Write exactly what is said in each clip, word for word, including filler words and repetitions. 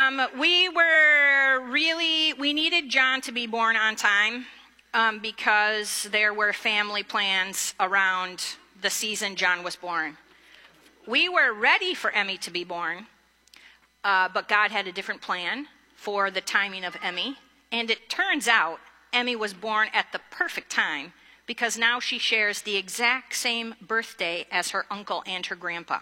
Um, we were really, we needed John to be born on time um, because there were family plans around the season John was born. We were ready for Emmy to be born, uh, but God had a different plan for the timing of Emmy. And it turns out Emmy was born at the perfect time because now she shares the exact same birthday as her uncle and her grandpa.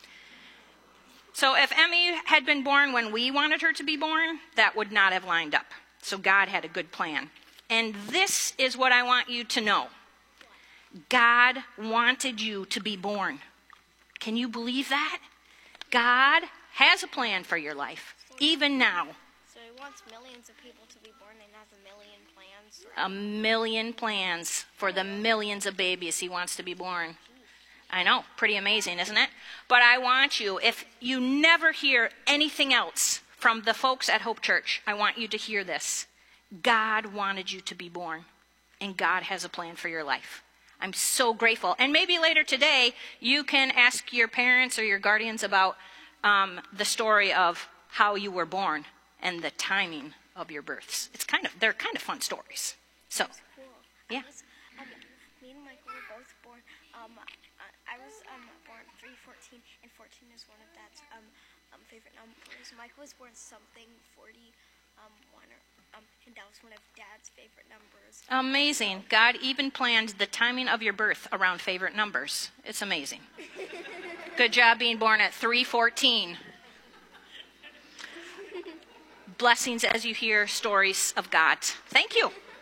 So if Emmy had been born when we wanted her to be born, that would not have lined up. So God had a good plan. And this is what I want you to know. God wanted you to be born. Can you believe that? God has a plan for your life, even now. So he wants millions of people to be born and has a million plans? Right? A million plans for the millions of babies he wants to be born. I know, pretty amazing, isn't it? But I want you, if you never hear anything else from the folks at Hope Church, I want you to hear this. God wanted you to be born, and God has a plan for your life. I'm so grateful. And maybe later today, you can ask your parents or your guardians about um, the story of how you were born and the timing of your births. It's kind of, they're kind of fun stories. So, That's cool. yeah. I was, um, me and Michael were both born. Um, I was um, born three fourteen, and fourteen is one of Dad's um, um, favorite numbers. Michael was born something forty, um, one or, um, and that was one of Dad's favorite numbers. Amazing. God even planned the timing of your birth around favorite numbers. It's amazing. Good job being born at three fourteen. Blessings as you hear stories of God. Thank you.